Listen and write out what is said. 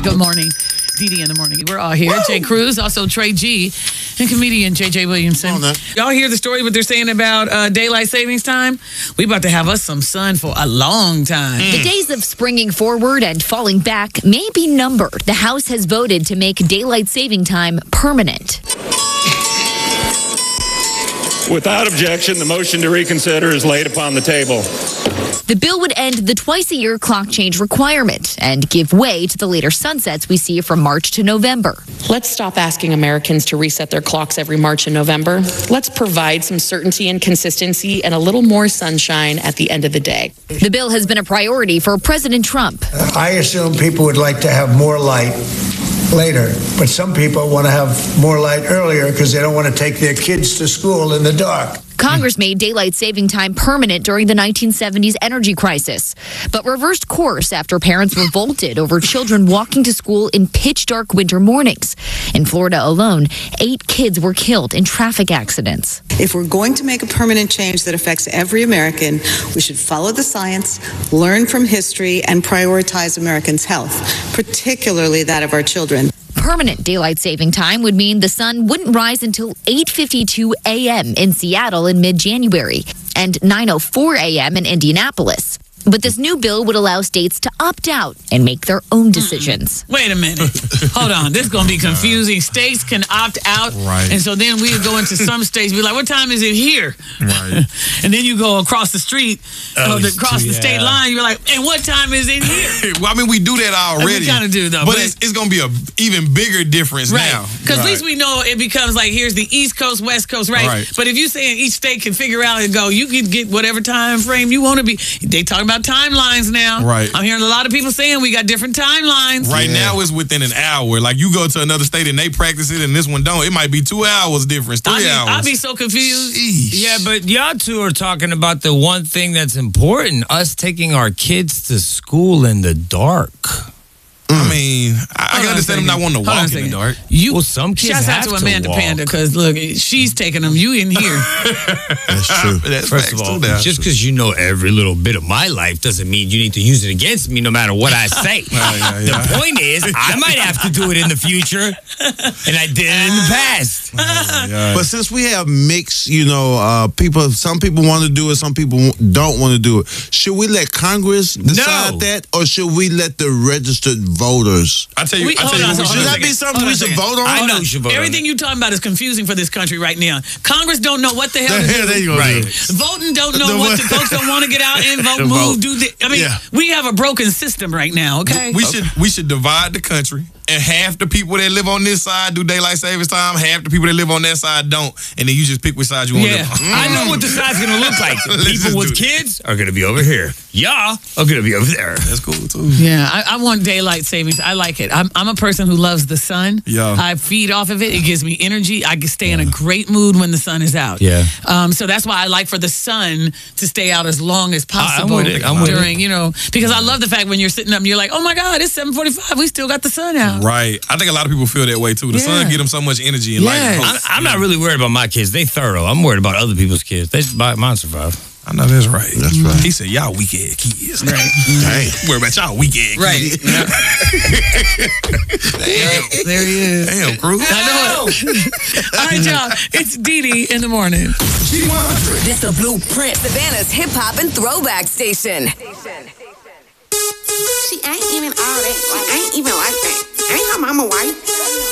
Good morning. Dee in the morning. We're all here. Jay Cruz, also Trey G, and comedian J.J. Williamson. Y'all hear the story what they're saying about daylight savings time? We about to have us some sun for a long time. The days of springing forward and falling back may be numbered. The House has voted to make daylight saving time permanent. Without objection, the motion to reconsider is laid upon the table. The bill would end the twice-a-year clock change requirement and give way to the later sunsets we see from March to November. Let's stop asking Americans to reset their clocks every March and November. Let's provide some certainty and consistency and a little more sunshine at the end of the day. The bill has been a priority for President Trump. I assume people would like to have more light later, but some people want to have more light earlier because they don't want to take their kids to school in the dark. Congress made daylight saving time permanent during the 1970s energy crisis, but reversed course after parents revolted over children walking to school in pitch-dark winter mornings. In Florida alone, 8 kids were killed in traffic accidents. If we're going to make a permanent change that affects every American, we should follow the science, learn from history, and prioritize Americans' health, particularly that of our children. Permanent daylight saving time would mean the sun wouldn't rise until 8:52 a.m. in Seattle in mid-January and 9:04 a.m. in Indianapolis. But this new bill would allow states to opt out and make their own decisions. Wait a minute. Hold on. This is going to be confusing. States can opt out. Right. And so then we go into some states, be like, what time is it here? Right. And then you go across the street, across the state line, you're like, and what time is it here? Well, I mean, we do that already. We kind of do, though. But it's going to be an even bigger difference now. Because at least we know it becomes like, here's the East Coast, West Coast, right? But if you saying each state can figure out and go, you can get whatever time frame you want to be. They talking about timelines now. Right. I'm hearing a lot of people saying we got different timelines. Right now it's within an hour. Like you go to another state and they practice it and this one don't. It might be 2 hours difference, 3 hours. I'll be so confused. Sheesh. Yeah, but y'all two are talking about the one thing that's important, us taking our kids to school in the dark. I mean, I can understand them not wanting to walk in the dark. Well, some kids Shouts have out to Amanda walk. Panda, because look, she's taking them. You in here. That's true. First of all, just because you know every little bit of my life doesn't mean you need to use it against me no matter what I say. The point is, I might have to do it in the future, and I did it in the past. But since we have mixed, people, some people want to do it, some people don't want to do it. Should we let Congress decide that, or should we let the registered voters? I tell you, should that be something we should vote on? I know you should vote Everything you're talking about is confusing for this country right now. Congress don't know what the hell to do. Right. Voting don't know what the folks don't want to get out and vote, move, do the. I mean, we have a broken system right now. Okay, we should divide the country. And half the people that live on this side do daylight savings time, half the people that live on that side don't, and then you just pick which side you want to live on. I know what the side's going to look like. People with kids are going to be over here. Y'all are going to be over there. That's cool, too. Yeah, I want daylight savings. I like it. I'm a person who loves the sun. Yeah. I feed off of it. It gives me energy. I can stay in a great mood when the sun is out. Yeah. So that's why I like for the sun to stay out as long as possible. I'm with during, because I love the fact when you're sitting up and you're like, oh my God, it's 7:45. We still got the sun out. Right. I think a lot of people feel that way too. The sun gives them so much energy and light. I'm not really worried about my kids. They thorough. I'm worried about other people's kids. Mine survive. I know that's right. That's right. He said, y'all weak-ass kids. Right. Dang. Worry about y'all weak-ass kids. Right. Damn. There he is. Damn, Cruz. I know it. All right, y'all. It's Dee in the morning. This the Blueprint, Savannah's hip hop and throwback station. She ain't even all that. Like, ain't even like that. Ain't her mama white.